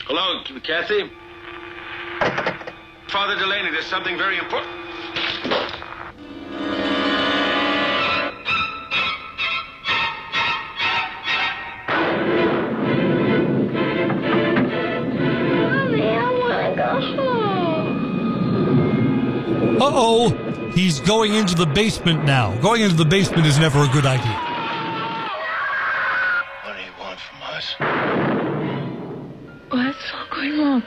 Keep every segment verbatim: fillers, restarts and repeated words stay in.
Hello, Kathy? Father Delaney, there's something very important. Mommy, I want to go home. Uh-oh. He's going into the basement now. Going into the basement is never a good idea. What do you want from us? What's going on?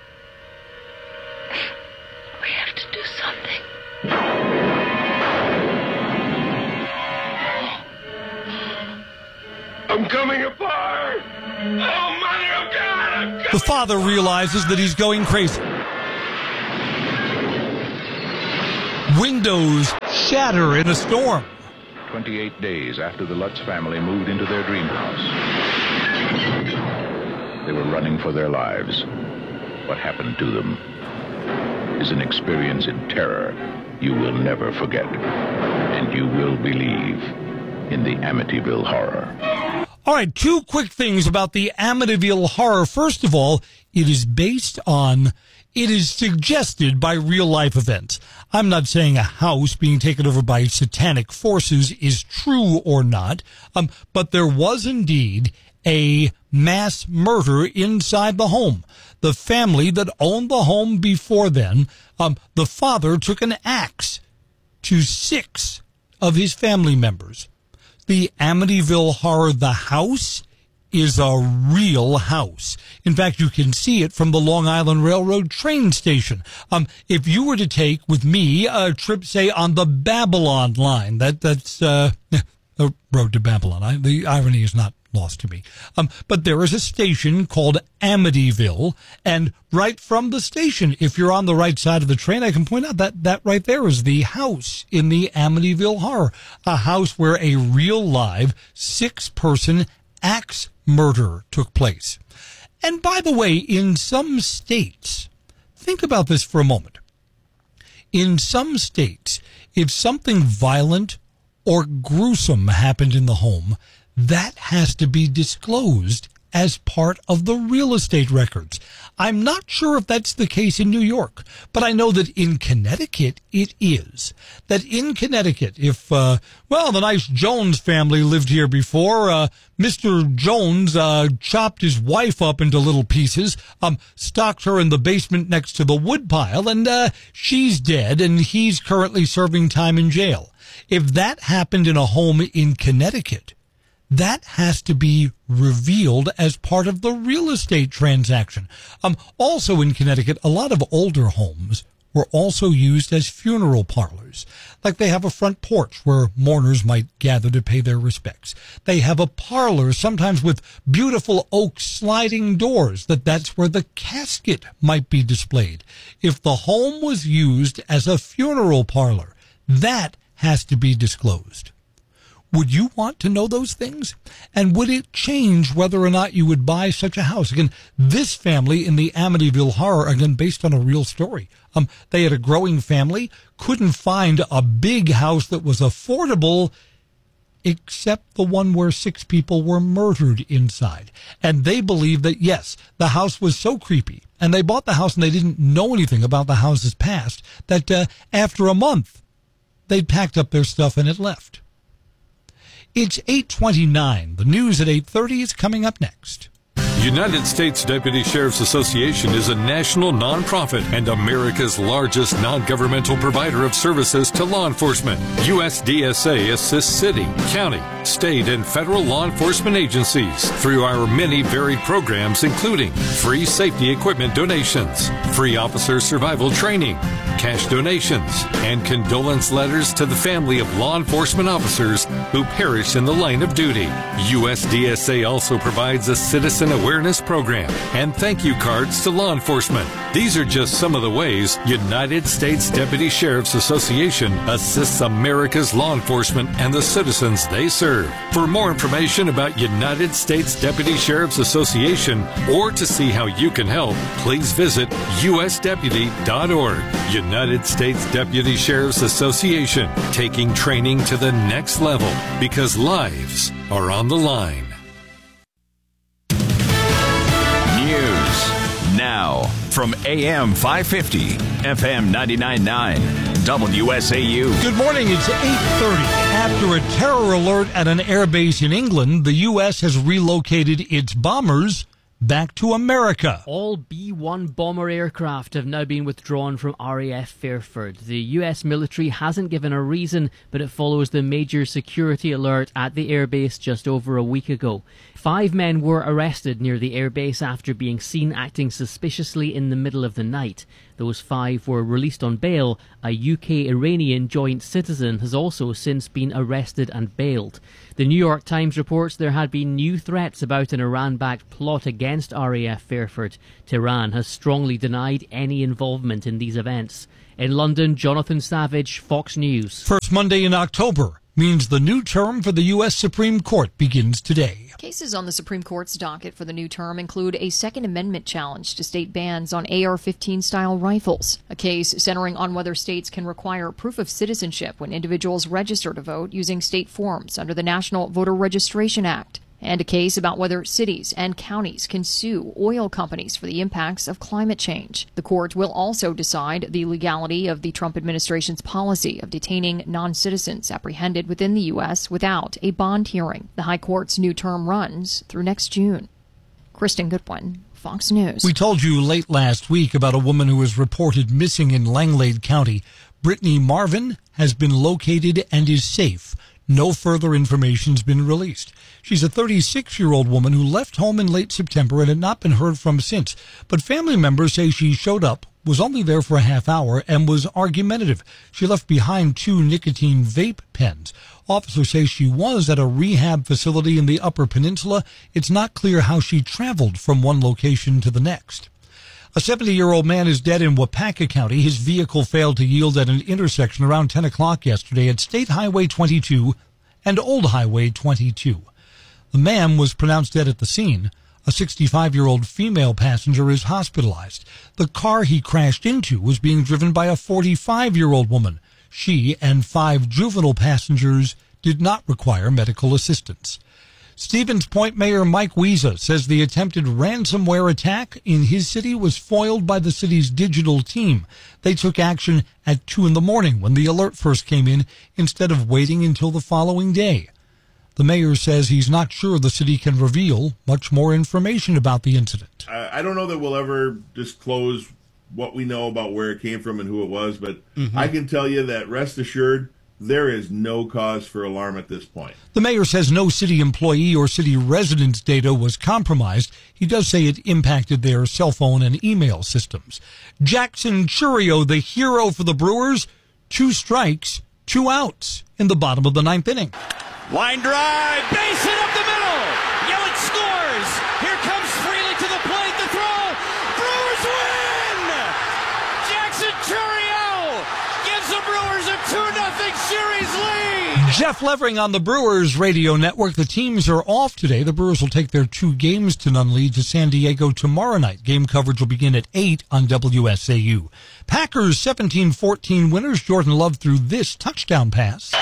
We have to do something. I'm coming apart! Oh, Mother of God! I'm coming The father realizes that he's going crazy. Windows shatter in a storm. twenty-eight days after the Lutz family moved into their dream house, they were running for their lives. What happened to them is an experience in terror you will never forget, and you will believe in the Amityville Horror. All right, two quick things about the Amityville Horror. First of all, it is based on, it is suggested by real-life events. I'm not saying a house being taken over by satanic forces is true or not, um, but there was indeed a mass murder inside the home. The family that owned the home before then, um, the father took an axe to six of his family members. The Amityville Horror, the house, is a real house. In fact, you can see it from the Long Island Railroad train station. Um, if you were to take with me a trip, say, on the Babylon line, that that's uh, the road to Babylon. I, the irony is not lost to me. Um, but there is a station called Amityville, and right from the station, if you're on the right side of the train, I can point out that that right there is the house in the Amityville Horror, a house where a real live six-person axe murder took place. And by the way, in some states, think about this for a moment. In some states, if something violent or gruesome happened in the home, that has to be disclosed as part of the real estate records. I'm not sure if that's the case in New York, but I know that in Connecticut it is. That in Connecticut, if, uh, well, the nice Jones family lived here before, uh, Mister Jones, uh, chopped his wife up into little pieces, um, stocked her in the basement next to the woodpile, and, uh, she's dead, and he's currently serving time in jail. If that happened in a home in Connecticut, that has to be revealed as part of the real estate transaction. Um, also in Connecticut, a lot of older homes were also used as funeral parlors. Like they have a front porch where mourners might gather to pay their respects. They have a parlor, sometimes with beautiful oak sliding doors, that that's where the casket might be displayed. If the home was used as a funeral parlor, that has to be disclosed. Would you want to know those things? And would it change whether or not you would buy such a house? Again, this family in the Amityville Horror, again, based on a real story. Um, they had a growing family, couldn't find a big house that was affordable, except the one where six people were murdered inside. And they believed that, yes, the house was so creepy, and they bought the house and they didn't know anything about the house's past, that uh, after a month, they'd packed up their stuff and had left. It's eight twenty-nine. The news at eight thirty is coming up next. United States Deputy Sheriff's Association is a national nonprofit and America's largest non-governmental provider of services to law enforcement. U S D S A assists city, county, state, and federal law enforcement agencies through our many varied programs, including free safety equipment donations, free officer survival training, cash donations, and condolence letters to the family of law enforcement officers who perished in the line of duty. U S D S A also provides a citizen awareness program and thank you cards to law enforcement. These are just some of the ways United States Deputy Sheriff's Association assists America's law enforcement and the citizens they serve. For more information about United States Deputy Sheriff's Association or to see how you can help, please visit U S deputy dot org. United States Deputy Sheriff's Association, taking training to the next level because lives are on the line. News, from A M five fifty, F M ninety-nine point nine, W S A U. Good morning. It's eight thirty. After a terror alert at an airbase in England, the U S has relocated its bombers back to America. All B one bomber aircraft have now been withdrawn from R A F Fairford. The U S military hasn't given a reason, but it follows the major security alert at the airbase just over a week ago. Five men were arrested near the airbase after being seen acting suspiciously in the middle of the night. Those five were released on bail. A U K-Iranian joint citizen has also since been arrested and bailed. The New York Times reports there had been new threats about an Iran-backed plot against R A F Fairford. Tehran has strongly denied any involvement in these events. In London, Jonathan Savage, Fox News. First Monday in October means the new term for the U S Supreme Court begins today. Cases on the Supreme Court's docket for the new term include a Second Amendment challenge to state bans on A R fifteen style rifles, a case centering on whether states can require proof of citizenship when individuals register to vote using state forms under the National Voter Registration Act, and a case about whether cities and counties can sue oil companies for the impacts of climate change. The court will also decide the legality of the Trump administration's policy of detaining non-citizens apprehended within the U S without a bond hearing. The High Court's new term runs through next June. Kristen Goodwin, Fox News. We told you late last week about a woman who was reported missing in Langlade County. Brittany Marvin has been located and is safe. No further information has been released. She's a thirty-six-year-old woman who left home in late September and had not been heard from since. But family members say she showed up, was only there for a half hour, and was argumentative. She left behind two nicotine vape pens. Officers say she was at a rehab facility in the Upper Peninsula. It's not clear how she traveled from one location to the next. A seventy-year-old man is dead in Wapaka County. His vehicle failed to yield at an intersection around ten o'clock yesterday at State Highway twenty-two and Old Highway twenty-two. The man was pronounced dead at the scene. A sixty-five-year-old female passenger is hospitalized. The car he crashed into was being driven by a forty-five-year-old woman. She and five juvenile passengers did not require medical assistance. Stevens Point Mayor Mike Wiesa says the attempted ransomware attack in his city was foiled by the city's digital team. They took action at two in the morning when the alert first came in instead of waiting until the following day. The mayor says he's not sure the city can reveal much more information about the incident. I don't know that we'll ever disclose what we know about where it came from and who it was, but mm-hmm. I can tell you that rest assured, there is no cause for alarm at this point. The mayor says no city employee or city residents' data was compromised. He does say it impacted their cell phone and email systems. Jackson Chourio, the hero for the Brewers, two strikes, two outs in the bottom of the ninth inning. Line drive, base hit up the middle. Yelich scores. Here comes Freely to the plate. The throw. Brewers win. Jackson Chourio gives the Brewers a two nothing series lead. Jeff Levering on the Brewers radio network. The teams are off today. The Brewers will take their two games to none lead to San Diego tomorrow night. Game coverage will begin at eight on W S A U. Packers seventeen fourteen winners. Jordan Love threw this touchdown pass.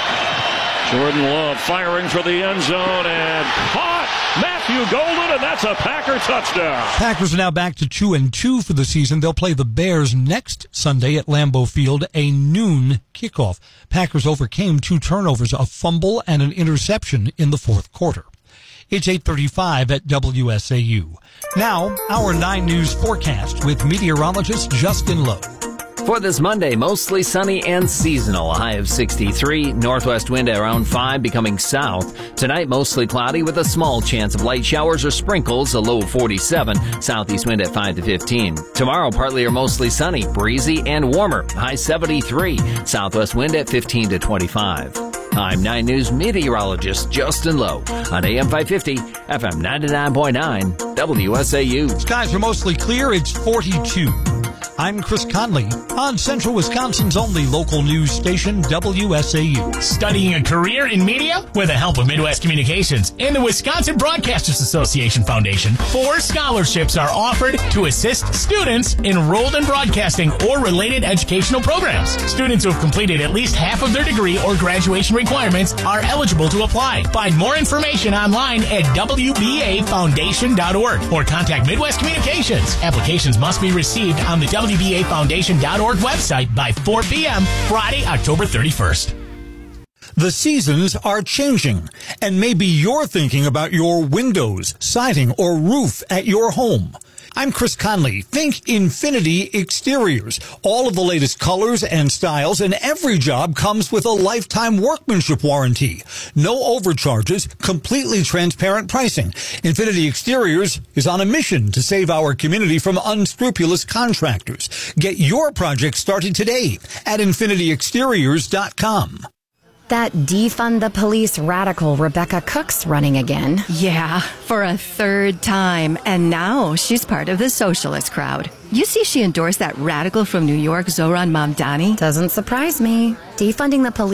Jordan Love firing for the end zone and caught Matthew Golden, and that's a Packer touchdown. Packers are now back to two and two for the season. They'll play the Bears next Sunday at Lambeau Field, a noon kickoff. Packers overcame two turnovers, a fumble and an interception in the fourth quarter. It's eight thirty-five at W S A U. Now, our nine News forecast with meteorologist Justin Lowe. For this Monday, mostly sunny and seasonal, a high of sixty-three, northwest wind at around five, becoming south. Tonight, mostly cloudy with a small chance of light showers or sprinkles, a low of forty-seven, southeast wind at five to fifteen. Tomorrow, partly or mostly sunny, breezy and warmer, high seventy-three, southwest wind at fifteen to twenty-five. I'm nine News meteorologist Justin Lowe on A M five fifty, F M ninety-nine point nine, W S A U. Skies are mostly clear. It's forty-two. I'm Chris Conley on Central Wisconsin's only local news station, W S A U. Studying a career in media? With the help of Midwest Communications and the Wisconsin Broadcasters Association Foundation, four scholarships are offered to assist students enrolled in broadcasting or related educational programs. Students who have completed at least half of their degree or graduation requirements are eligible to apply. Find more information online at w b a foundation dot org or contact Midwest Communications. Applications must be received on the w b a foundation dot org website by four p.m. Friday, October thirty-first. The seasons are changing, and maybe you're thinking about your windows, siding, or roof at your home. I'm Chris Conley. Think Infinity Exteriors. All of the latest colors and styles, and every job comes with a lifetime workmanship warranty. No overcharges, completely transparent pricing. Infinity Exteriors is on a mission to save our community from unscrupulous contractors. Get your project started today at infinity exteriors dot com. That defund the police radical Rebecca Cook's running again. Yeah, for a third time. And now she's part of the socialist crowd. You see she endorsed that radical from New York, Zohran Mamdani? Doesn't surprise me. Defunding the police